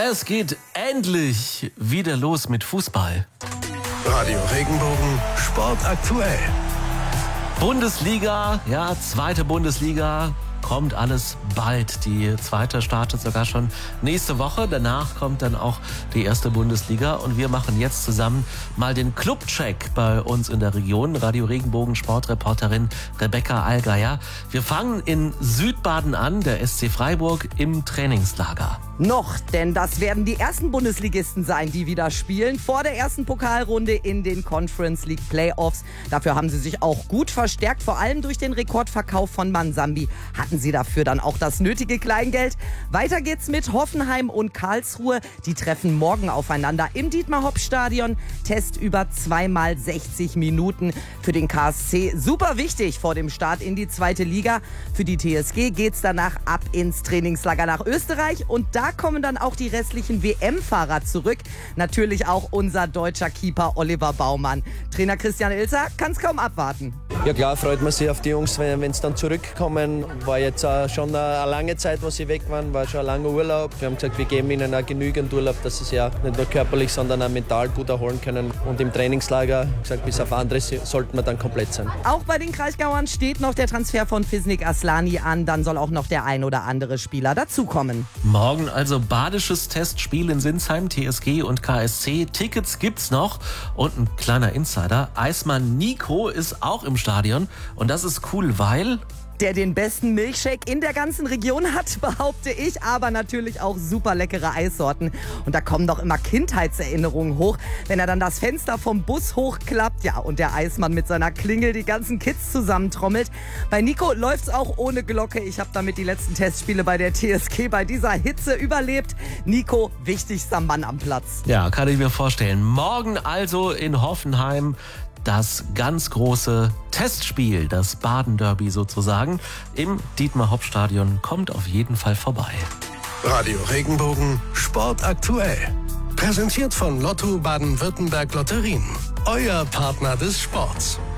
Es geht endlich wieder los mit Fußball. Radio Regenbogen, Sport aktuell. Bundesliga, ja, zweite Bundesliga, kommt alles bald. Die zweite startet sogar schon nächste Woche. Danach kommt dann auch die erste Bundesliga. Und wir machen jetzt zusammen mal den Clubcheck bei uns in der Region. Radio Regenbogen Sportreporterin Rebecca Allgeier. Wir fangen in Südbaden an, der SC Freiburg im Trainingslager. Noch, denn das werden die ersten Bundesligisten sein, die wieder spielen. Vor der ersten Pokalrunde in den Conference League Playoffs. Dafür haben sie sich auch gut verstärkt. Vor allem durch den Rekordverkauf von Mansambi hatten sie dafür dann auch das nötige Kleingeld. Weiter geht's mit Hoffenheim und Karlsruhe. Die treffen morgen aufeinander im Dietmar-Hopp-Stadion. Test über 2x 60 Minuten für den KSC. Super wichtig vor dem Start in die zweite Liga. Für die TSG geht's danach ab ins Trainingslager nach Österreich. Und da kommen dann auch die restlichen WM-Fahrer zurück. Natürlich auch unser deutscher Keeper Oliver Baumann. Trainer Christian Ilzer kann es kaum abwarten. Ja klar, freut man sich auf die Jungs, wenn sie dann zurückkommen. War jetzt schon eine lange Zeit, wo sie weg waren, war schon ein langer Urlaub. Wir haben gesagt, wir geben ihnen auch genügend Urlaub, dass sie sich ja nicht nur körperlich, sondern auch mental gut erholen können. Und im Trainingslager, gesagt, bis auf andere sollten wir dann komplett sein. Auch bei den Kraichgauern steht noch der Transfer von Fisnik Aslani an. Dann soll auch noch der ein oder andere Spieler dazukommen. Morgen also badisches Testspiel in Sinsheim, TSG und KSC. Tickets gibt's noch. Und ein kleiner Insider, Eismann Nico ist auch im Stadion. Und das ist cool, weil der den besten Milchshake in der ganzen Region hat, behaupte ich, aber natürlich auch super leckere Eissorten. Und da kommen doch immer Kindheitserinnerungen hoch, wenn er dann das Fenster vom Bus hochklappt, ja, und der Eismann mit seiner Klingel die ganzen Kids zusammentrommelt. Bei Nico läuft's auch ohne Glocke. Ich habe damit die letzten Testspiele bei der TSG bei dieser Hitze überlebt. Nico, wichtigster Mann am Platz. Ja, kann ich mir vorstellen. Morgen also in Hoffenheim das ganz große Testspiel, das Baden-Derby sozusagen, im Dietmar-Hopp-Stadion. Kommt auf jeden Fall vorbei. Radio Regenbogen, Sport aktuell. Präsentiert von Lotto Baden-Württemberg Lotterien. Euer Partner des Sports.